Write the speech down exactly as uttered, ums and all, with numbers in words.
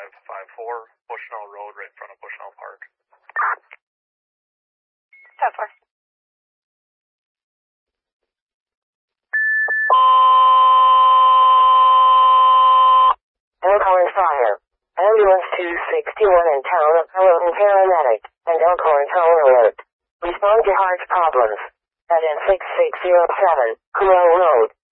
five five four, Bushnell Road, right in front of Bushnell Park. ten four. Elkhorn Fire. Ambulance two sixty-one in town of Pelham paramedic, and Elkhorn tone alert. Respond to heart problems. At N six six zero seven, Kumo Road.